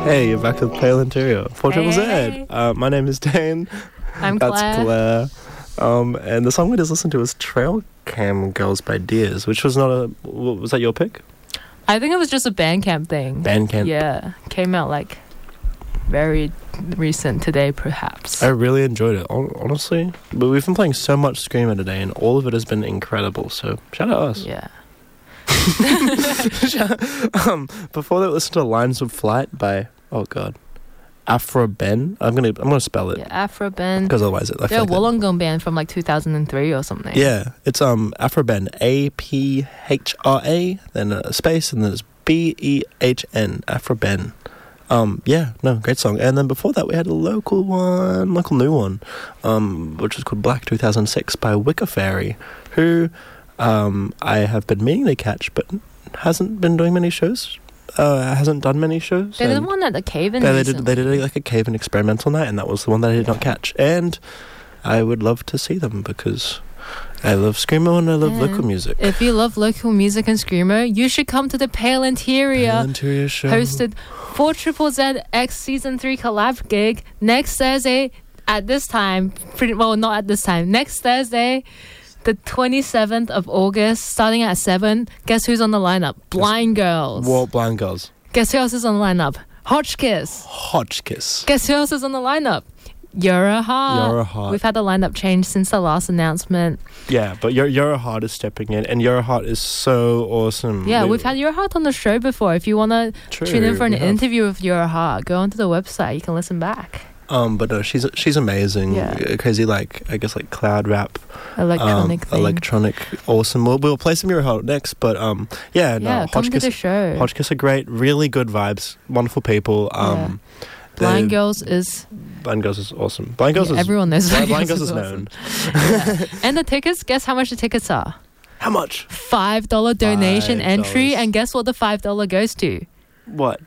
Hey, you're back to the Pale Interior. Portable Hey. Z. My name is Dane. I'm That's Claire. Claire. And the song we just listened to was Trail Cam Girls by Deers, which was not a... Was that your pick? I think it was just a Bandcamp thing. Bandcamp. Yeah. Came out like very recent today, perhaps. I really enjoyed it, honestly. But we've been playing so much Screamer today, and all of it has been incredible. So shout out us. Yeah. Before that, listen to Lines of Flight by Afro Ben. I'm gonna spell it Yeah, Afro band. because otherwise I They're feel a like Wollongong band from like 2003 or something. yeah, it's Afro Ben, APHRA, then a space, and then it's BEHN, Afro Ben. Great song. And then before that, we had a local new one, which was called Black 2006 by Wicker Fairy, who I have been meaning to catch, but hasn't been doing many shows. Hasn't done many shows. They did one at the Cave-In They recently. did like a Cave-In experimental night, and that was the one that I did not catch. And I would love to see them because I love Screamo and I love local music. If you love local music and Screamo, you should come to the Pale Interior. Pale Interior show. Hosted 4ZZZ X Season 3 collab gig next Thursday at this time. Not at this time. Next Thursday, the 27th of August, starting at 7. Guess who's on the lineup? Blind Girls. What Blind Girls? Guess who else is on the lineup? Hotchkiss. Hotchkiss. Guess who else is on the lineup? You're a Heart. You're a Heart. We've had the lineup change since the last announcement. Yeah, but You're a Heart is stepping in, and You're a Heart is so awesome. Yeah, we've had You're a Heart on the show before. If you want to tune in for an interview with You're a Heart, go onto the website. You can listen back. But no, she's amazing. Yeah. Crazy, like cloud rap, Electronic thing. electronic, awesome. We'll play some You're a Heart next, but come to the show. Hotchkiss are great, really good vibes, wonderful people. Blind Girls is awesome. Blind Girls is everyone knows. Blind Girls is awesome. known. And the tickets, guess how much the tickets are? How much? $5 donation $5. entry, and guess what the $5 goes to? What?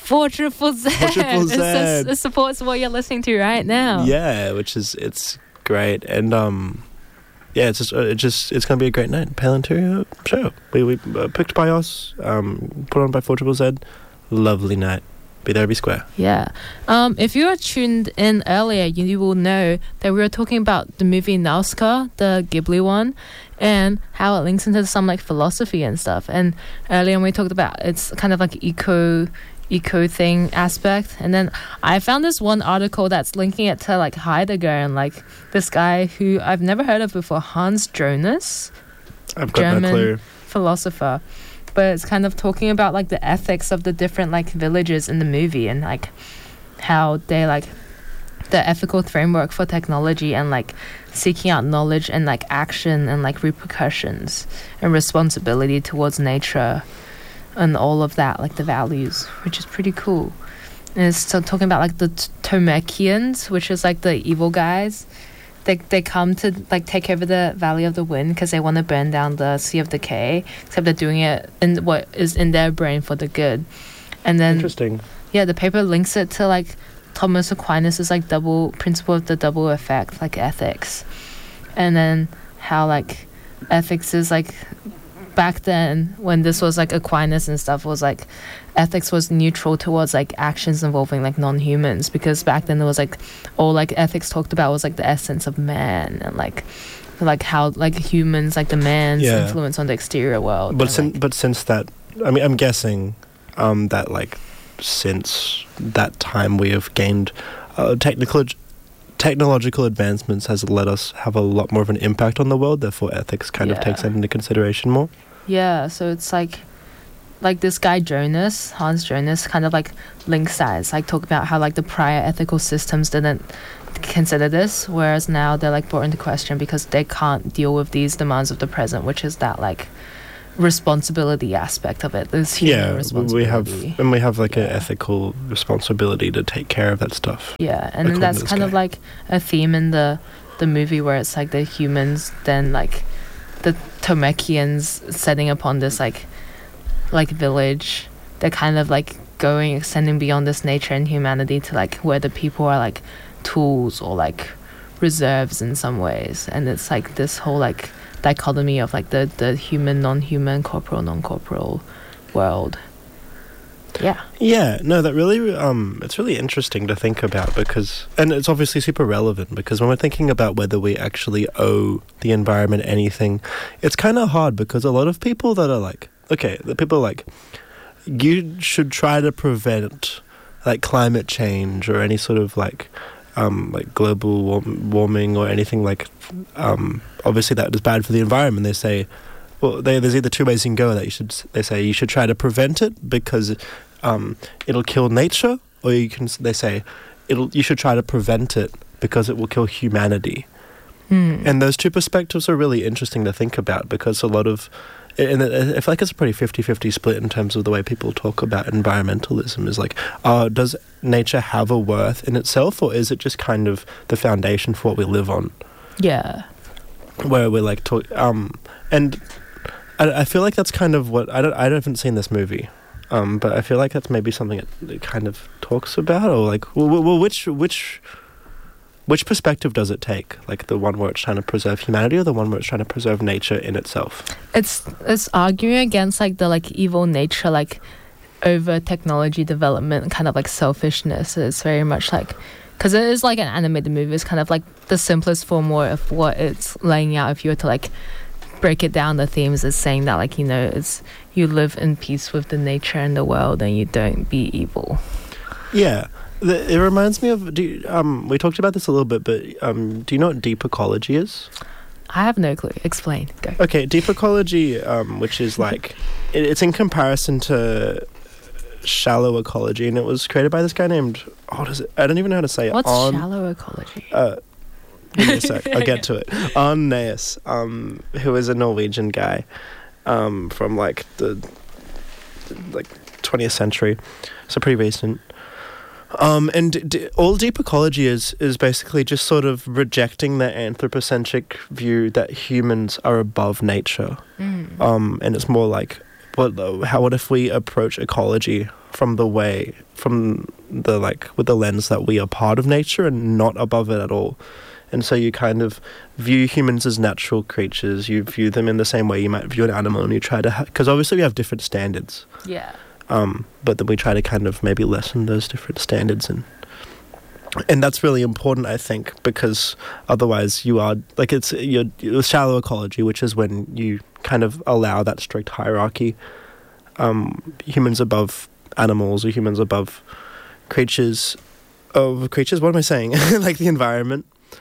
4ZZZ. It supports what you're listening to right now. Yeah, it's great, and it's gonna be a great night. Pale Interior show. We picked by us, put on by 4ZZZ. Lovely night. Be there, be square. Yeah. If you are tuned in earlier, you will know that we were talking about the movie Nausicaa, the Ghibli one, and how it links into some like philosophy and stuff. And earlier we talked about it's kind of like eco thing aspect, and then I found this one article that's linking it to like Heidegger and like this guy who I've never heard of before, Hans Jonas, I've got German no clue. philosopher, but it's kind of talking about like the ethics of the different like villages in the movie and like how they like the ethical framework for technology and like seeking out knowledge and like action and like repercussions and responsibility towards nature and all of that, like the values, which is pretty cool. And it's still talking about like the Tomekians, which is like the evil guys. They come to like take over the Valley of the Wind because they want to burn down the Sea of Decay, except they're doing it in what is in their brain for the good. And then Interesting. yeah, the paper links it to like Thomas Aquinas' like double principle of the double effect, like ethics, and then how like ethics is like back then when this was like Aquinas and stuff was like ethics was neutral towards like actions involving like non-humans, because back then there was like all like ethics talked about was like the essence of man and like how like humans like the man's influence on the exterior world. But since that, I mean, I'm guessing that like since that time we have gained technological advancements has let us have a lot more of an impact on the world, therefore ethics kind of takes that into consideration more. Yeah, so it's like this guy Hans Jonas kind of like links that. It's like talk about how like the prior ethical systems didn't consider this, whereas now they're like brought into question because they can't deal with these demands of the present, which is that like responsibility aspect of it. This human responsibility. we have like an ethical responsibility to take care of that stuff. Yeah, and then that's kind of like a theme in the movie where it's like the humans then like the Tomekians setting upon this like village. They're kind of like extending beyond this nature and humanity to like where the people are like tools or like reserves in some ways, and it's like this whole like dichotomy of like the human, non-human, corporal, non-corporal world. Yeah, no, that really, it's really interesting to think about because, and it's obviously super relevant because when we're thinking about whether we actually owe the environment anything, it's kind of hard because a lot of people that are like, okay, the people are like, you should try to prevent like climate change or any sort of like global warming or anything like, obviously that is bad for the environment. They say, well, there's either two ways you can go. They say you should try to prevent it because it'll kill nature, or they say you should try to prevent it because it will kill humanity. And those two perspectives are really interesting to think about because a lot of, and I feel like it's a pretty 50-50 split in terms of the way people talk about environmentalism is like, does nature have a worth in itself, or is it just kind of the foundation for what we live on? Yeah. Where we're like, and I feel like that's kind of what, I haven't seen this movie, but I feel like that's maybe something it kind of talks about, or like, well, which perspective does it take? Like the one where it's trying to preserve humanity, or the one where it's trying to preserve nature in itself? It's arguing against like the like evil nature, like over technology development, kind of like selfishness. It's very much like, because it is like an animated movie. It's kind of like the simplest form of what it's laying out. If you were to like break it down, the themes is saying that like, you know, it's you live in peace with the nature and the world, and you don't be evil. Yeah. It reminds me of, we talked about this a little bit, but do you know what deep ecology is? I have no clue. Explain. Go. Okay, deep ecology, which is like, it's in comparison to shallow ecology, and it was created by this guy named, I don't even know how to say it. What's shallow ecology? Give me a sec, I'll get to it. Arne Naess, who is a Norwegian guy from like the 20th century, so pretty recent. And all deep ecology is basically just sort of rejecting the anthropocentric view that humans are above nature. And it's more like, what if we approach ecology with the lens that we are part of nature and not above it at all. And so you kind of view humans as natural creatures. You view them in the same way you might view an animal, and you try to because obviously we have different standards. Yeah. But then we try to kind of maybe lessen those different standards, and that's really important, I think, because otherwise you are like you're shallow ecology, which is when you kind of allow that strict hierarchy, humans above animals or humans above creatures. What am I saying? Like the environment,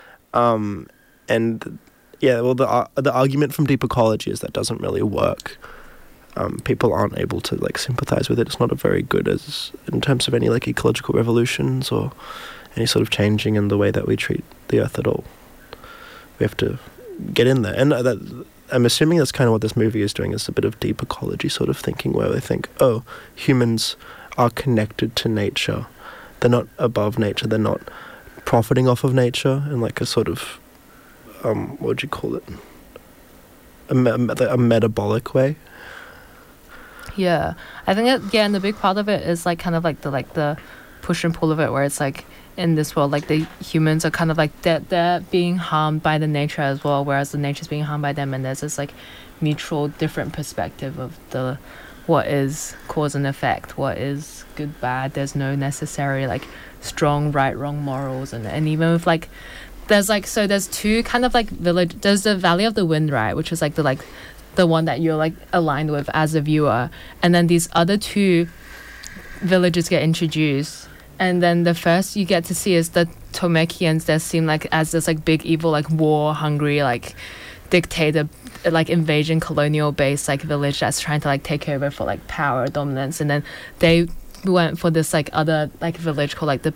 and yeah. Well, the argument from deep ecology is that doesn't really work. People aren't able to like sympathize with it. It's not a very good in terms of any like ecological revolutions or any sort of changing in the way that we treat the earth at all. We have to get in there, and I'm assuming that's kind of what this movie is doing. Is a bit of deep ecology sort of thinking, where they think, oh, humans are connected to nature. They're not above nature. They're not profiting off of nature in like a sort of what would you call it? A metabolic way. Yeah, I think and the big part of it is like kind of like the push and pull of it, where it's like in this world, like the humans are kind of like they're being harmed by the nature as well, whereas the nature's being harmed by them, and there's this like mutual different perspective of the what is cause and effect, what is good, bad. There's no necessary like strong right, wrong morals, and even with like there's two kind of like village. There's the Valley of the Wind, right, which is like the one that you're like aligned with as a viewer, and then these other two villages get introduced, and then the first you get to see is the Tomekians that seem like as this like big evil like war hungry like dictator like invasion colonial based like village that's trying to like take over for like power dominance, and then they went for this like other like village called like the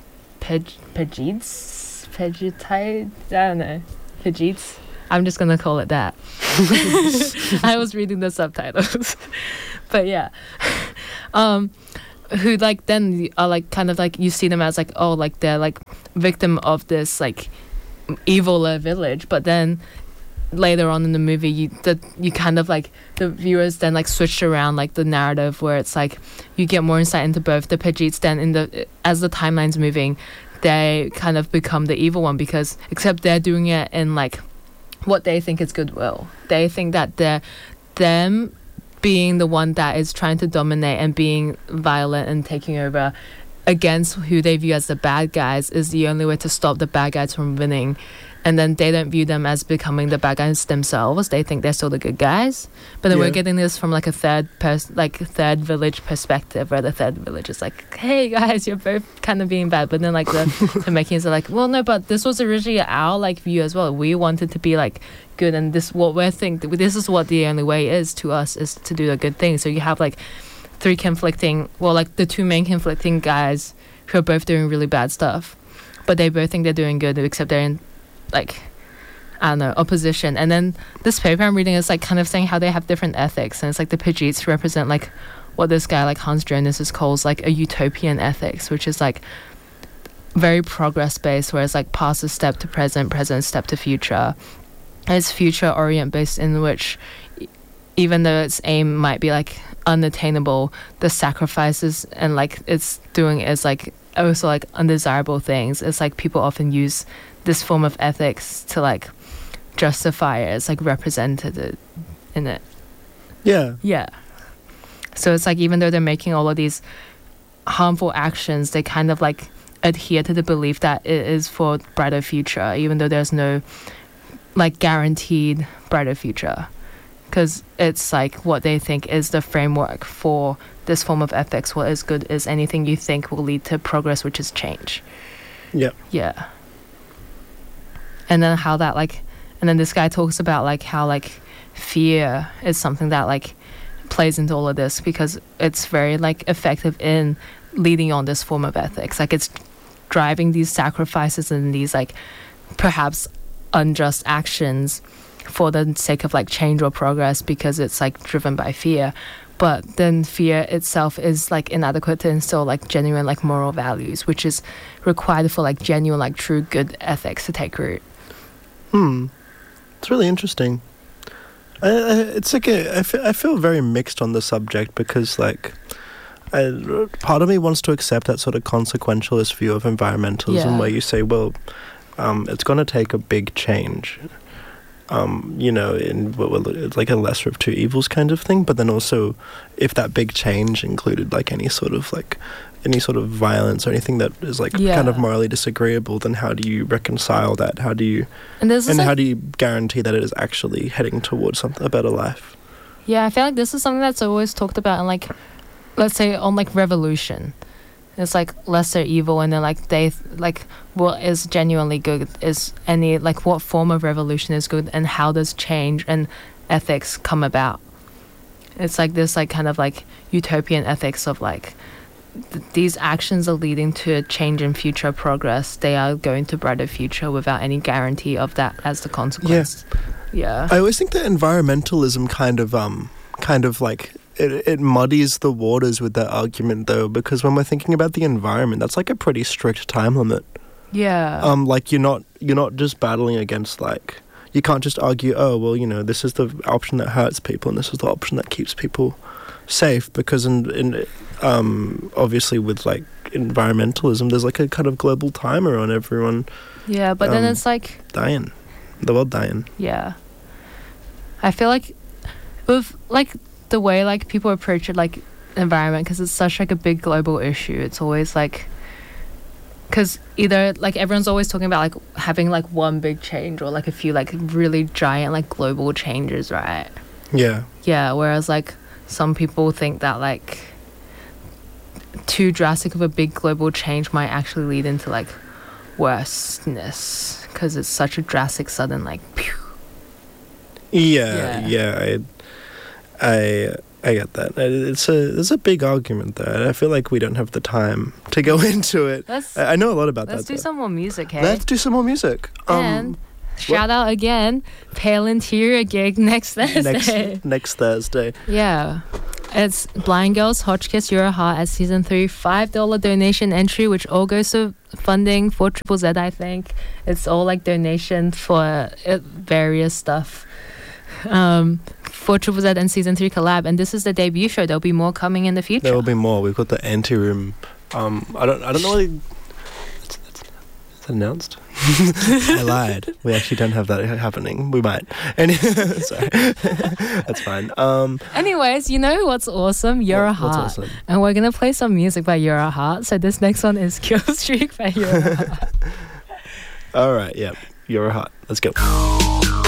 Pejites. I don't know, Pejites. I'm just gonna call it that. I was reading the subtitles. But yeah. Who like then are like kind of like you see them as like, oh, like they're like victim of this like eviler village, but then later on in the movie you kind of like the viewers then like switch around like the narrative, where it's like you get more insight into both the Pejites. Then as the timeline's moving, they kind of become the evil one, because except they're doing it in like what they think is goodwill. They think that them being the one that is trying to dominate and being violent and taking over against who they view as the bad guys is the only way to stop the bad guys from winning. And then they don't view them as becoming the bad guys themselves. They think they're still the good guys. But then we're getting this from like a third village perspective, where the third village is like, hey guys, you're both kind of being bad. But then like the makings are like, well, no, but this was originally our like view as well. We wanted to be like good, and this is what the only way is to us, is to do the good thing. So you have like the two main conflicting guys who are both doing really bad stuff, but they both think they're doing good, except they're in like, I don't know, opposition. And then this paper I'm reading is like kind of saying how they have different ethics, and it's like the Pajits represent like what this guy like Hans Jonas calls like a utopian ethics, which is like very progress based, where it's like past is step to present, present step to future. And it's future orient based, in which even though its aim might be like unattainable, the sacrifices and like it's doing is like also like undesirable things. It's like people often use this form of ethics to like justify it. It's like represented in it. Yeah. So it's like even though they're making all of these harmful actions, they kind of like adhere to the belief that it is for brighter future, even though there's no like guaranteed brighter future, because it's like what they think is the framework for this form of ethics. What is good is anything you think will lead to progress, which is change. Yeah. And then how that like, and then this guy talks about like how like fear is something that like plays into all of this, because it's very like effective in leading on this form of ethics. Like it's driving these sacrifices and these like perhaps unjust actions for the sake of like change or progress, because it's like driven by fear. But then fear itself is like inadequate to instill like genuine like moral values, which is required for like genuine like true good ethics to take root. It's really interesting. It's like I feel very mixed on the subject, because like part of me wants to accept that sort of consequentialist view of environmentalism, where you say, well, it's going to take a big change, it's like a lesser of two evils kind of thing. But then also, if that big change included like any sort of violence or anything that is like kind of morally disagreeable, then how do you reconcile that? How do you how do you guarantee that it is actually heading towards a better life? Yeah, I feel like this is something that's always talked about in like, let's say on like revolution. It's like lesser evil, and then like they like what is genuinely good is any like what form of revolution is good, and how does change and ethics come about. It's like this like kind of like utopian ethics of like these actions are leading to a change in future progress. They are going to brighter future without any guarantee of that as the consequence. Yeah. I always think that environmentalism kind of like it muddies the waters with that argument, though, because when we're thinking about the environment, that's like a pretty strict time limit. Yeah. Like you're not just battling against like, you can't just argue, oh well, this is the option that hurts people and this is the option that keeps people safe, because in obviously with like environmentalism, there's like a kind of global timer on everyone. Yeah, but then it's like the world dying. Yeah. I feel like with like the way like people approach it, like environment, because it's such like a big global issue, it's always like, because either like everyone's always talking about like having like one big change or like a few like really giant like global changes, right? Yeah Whereas like some people think that like too drastic of a big global change might actually lead into like worseness, because it's such a drastic sudden like pew. I get that. It's a big argument there, and I feel like we don't have the time to go into it. I know a lot about that. Let's do some more music, hey? Let's do some more music. And shout out again, Pale Interior gig next Thursday. Next Thursday. Yeah. It's Blind Girls, Hotchkiss, You're a Heart at Season 3. $5 donation entry, which all goes to funding for Triple Z, I think. It's all like donation for various stuff. For Triple Z and Season 3 collab, and this is the debut show. There'll be more coming in the future. There will be more. We've got the Anteroom. I don't know. It's announced. I lied. We actually don't have that happening. We might. Sorry. That's fine. Anyways, you know what's awesome? You're a Heart. What's awesome? And we're going to play some music by You're a Heart. So this next one is Kill Streak by You're a Heart. All right, yeah. You're a Heart. Let's go.